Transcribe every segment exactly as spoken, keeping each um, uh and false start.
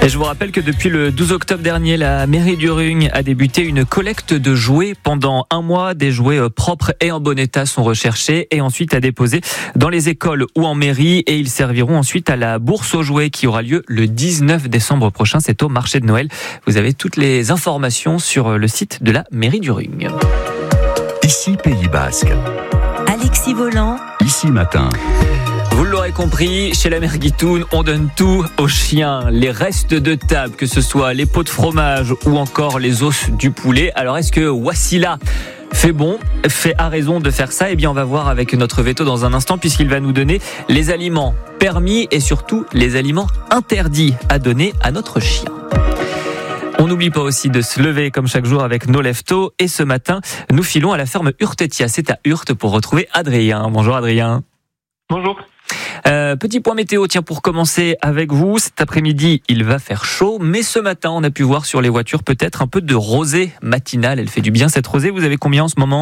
Et je vous rappelle que depuis le douze octobre dernier, la mairie d'Urrugne a débuté une collecte de jouets. Pendant un mois, des jouets propres et en bon état sont recherchés et ensuite à déposer dans les écoles ou en mairie. Et ils serviront ensuite à la bourse aux jouets qui aura lieu le dix-neuf décembre prochain. C'est au marché de Noël. Vous avez toutes les informations sur le site de la mairie d'Urrugne. Ici Pays Basque. Alexis Volant. Ici Matin. Vous l'aurez compris, chez la mère Guitoune, on donne tout aux chiens. Les restes de table, que ce soit les pots de fromage ou encore les os du poulet. Alors est-ce que Wassila fait bon, fait a raison de faire ça? Eh bien on va voir avec notre veto dans un instant puisqu'il va nous donner les aliments permis et surtout les aliments interdits à donner à notre chien. On n'oublie pas aussi de se lever comme chaque jour avec nos lève-tôt. Et ce matin, nous filons à la ferme Urtetia. C'est à Urte pour retrouver Adrien. Bonjour Adrien. Bonjour. Euh, petit point météo, tiens, pour commencer avec vous. Cet après-midi, il va faire chaud, mais ce matin, on a pu voir sur les voitures peut-être un peu de rosée matinale. Elle fait du bien cette rosée. Vous avez combien en ce moment ?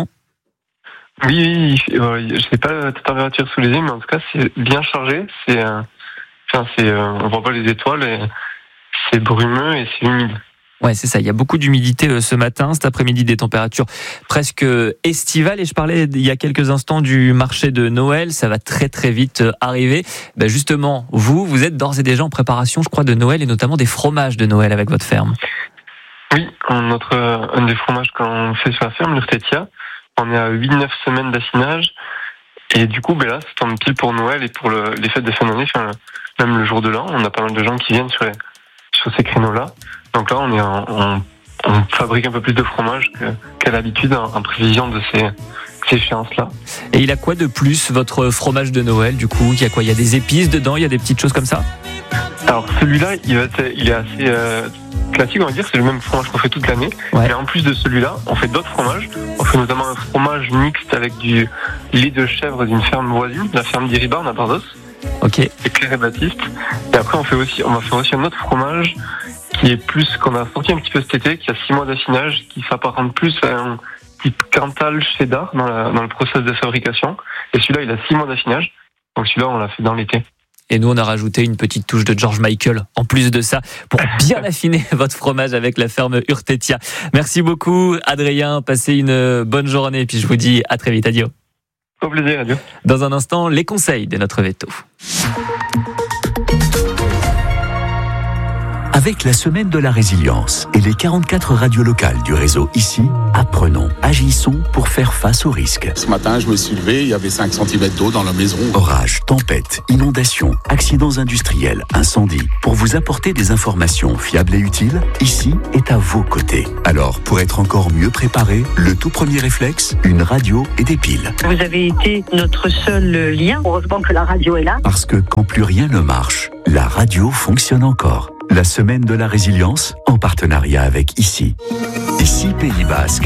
Oui, oui, euh, je sais pas la température sous les yeux, mais en tout cas, c'est bien chargé. C'est, euh, enfin, c'est, euh, on voit pas les étoiles, et c'est brumeux et c'est humide. Ouais, c'est ça. Il y a beaucoup d'humidité euh, ce matin. Cet après-midi, des températures presque estivales. Et je parlais il y a quelques instants du marché de Noël. Ça va très très vite euh, arriver. Ben justement, vous, vous êtes d'ores et déjà en préparation, je crois, de Noël et notamment des fromages de Noël avec votre ferme. Oui, notre euh, un des fromages qu'on fait sur la ferme, l'Urtetia, on est à huit neuf semaines d'affinage. Et du coup, ben là, ça tombe pile pour Noël et pour le, les fêtes de fin d'année. Enfin, même le jour de l'an, on a pas mal de gens qui viennent sur les, sur ces créneaux-là. Donc là, on est en, on, on fabrique un peu plus de fromage que, qu'à l'habitude en, en prévision de ces, ces échéances-là. Et il a quoi de plus, votre fromage de Noël, du coup? Il y a quoi? Il y a des épices dedans? Il y a des petites choses comme ça? Alors celui-là, il, va être, il est assez euh, classique, on va dire. C'est le même fromage qu'on fait toute l'année. Ouais. Mais en plus de celui-là, on fait d'autres fromages. On fait notamment un fromage mixte avec du lait de chèvre d'une ferme voisine, la ferme d'Iribarne à Bordeaux. Ok. C'est Claire et Baptiste. Et après, on fait aussi, on va faire aussi un autre fromage qui est plus, qu'on a sorti un petit peu cet été, qui a six mois d'affinage, qui s'apparente plus à un type Cantal cheddar dans, la, dans le process de fabrication. Et celui-là, il a six mois d'affinage. Donc celui-là, on l'a fait dans l'été. Et nous, on a rajouté une petite touche de George Michael en plus de ça pour bien affiner votre fromage avec la ferme Urtetia. Merci beaucoup, Adrien. Passez une bonne journée. Et puis je vous dis à très vite. Adieu. Au plaisir, adieu. Dans un instant, les conseils de notre veto. Avec la semaine de la résilience et les quarante-quatre radios locales du réseau Ici, apprenons, agissons pour faire face aux risques. Ce matin, je me suis levé, il y avait cinq centimètres d'eau dans la maison. Orages, tempêtes, inondations, accidents industriels, incendies. Pour vous apporter des informations fiables et utiles, Ici est à vos côtés. Alors, pour être encore mieux préparé, le tout premier réflexe, une radio et des piles. Vous avez été notre seul lien. Heureusement que la radio est là. Parce que quand plus rien ne marche, la radio fonctionne encore. La semaine de la résilience en partenariat avec Ici. Ici Pays Basque.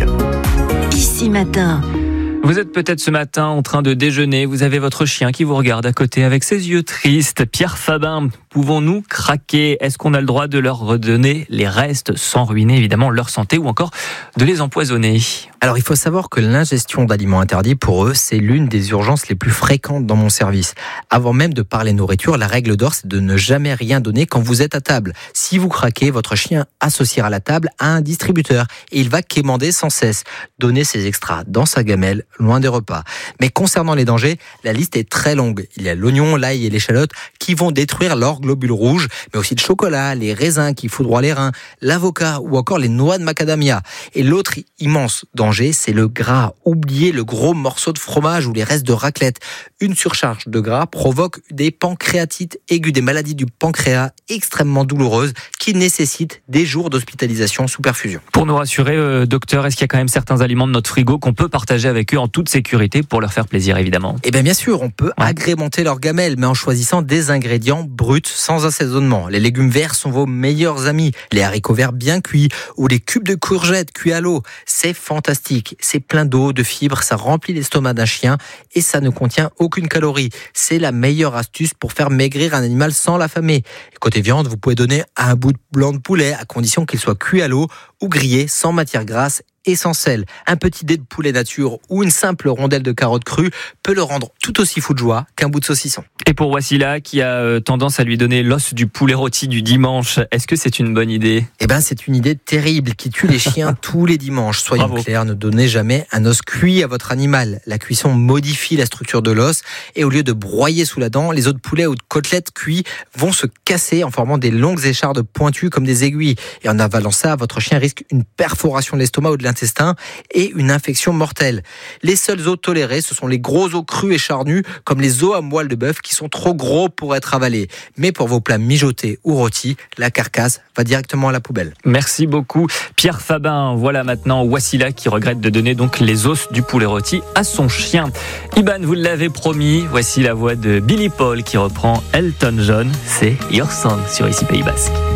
Ici Matin. Vous êtes peut-être ce matin en train de déjeuner, vous avez votre chien qui vous regarde à côté avec ses yeux tristes. Pierre Fabin, pouvons-nous craquer? Est-ce qu'on a le droit de leur redonner les restes sans ruiner évidemment leur santé ou encore de les empoisonner? Alors il faut savoir que l'ingestion d'aliments interdits pour eux, c'est l'une des urgences les plus fréquentes dans mon service. Avant même de parler nourriture, la règle d'or, c'est de ne jamais rien donner quand vous êtes à table. Si vous craquez, votre chien associera la table à un distributeur et il va quémander sans cesse. Donnez ses extras dans sa gamelle, loin des repas. Mais concernant les dangers, la liste est très longue. Il y a l'oignon, l'ail et l'échalote qui vont détruire leurs globules rouges, mais aussi le chocolat, les raisins qui foudroient les reins, l'avocat ou encore les noix de macadamia. Et l'autre immense danger, c'est le gras. Oubliez le gros morceau de fromage ou les restes de raclette. Une surcharge de gras provoque des pancréatites aiguës, des maladies du pancréas extrêmement douloureuses qui nécessitent des jours d'hospitalisation sous perfusion. Pour nous rassurer, euh, docteur, est-ce qu'il y a quand même certains aliments de notre frigo qu'on peut partager avec eux en toute sécurité pour leur faire plaisir, évidemment? Eh bien, bien sûr, on peut ouais. agrémenter leur gamelle, mais en choisissant des ingrédients bruts, sans assaisonnement. Les légumes verts sont vos meilleurs amis. Les haricots verts bien cuits ou les cubes de courgettes cuits à l'eau. C'est fantastique. C'est plein d'eau, de fibres, ça remplit l'estomac d'un chien et ça ne contient aucune calorie. C'est la meilleure astuce pour faire maigrir un animal sans l'affamer. Et côté viande, vous pouvez donner un bout de blanc de poulet à condition qu'il soit cuit à l'eau ou grillé sans matière grasse et sans sel. Un petit dé de poulet nature ou une simple rondelle de carotte crue peut le rendre tout aussi fou de joie qu'un bout de saucisson. Et pour Wassila, qui a tendance à lui donner l'os du poulet rôti du dimanche, est-ce que c'est une bonne idée ? Eh ben, c'est une idée terrible qui tue les chiens tous les dimanches. Soyons Bravo. clairs, ne donnez jamais un os cuit à votre animal. La cuisson modifie la structure de l'os et au lieu de broyer sous la dent, les os de poulet ou de côtelettes cuits vont se casser en formant des longues échardes pointues comme des aiguilles. Et en avalant ça, votre chien risque une perforation de l'estomac ou de l'intestin et une infection mortelle. Les seuls os tolérés, ce sont les gros os crus et charnus comme les os à moelle de bœuf qui sont trop gros pour être avalés. Mais pour vos plats mijotés ou rôtis, la carcasse va directement à la poubelle. Merci beaucoup Pierre Fabin. Voilà maintenant Wassila qui regrette de donner donc les os du poulet rôti à son chien. Iban, vous l'avez promis, voici la voix de Billy Paul qui reprend Elton John. C'est Your Song sur Ici Pays Basque.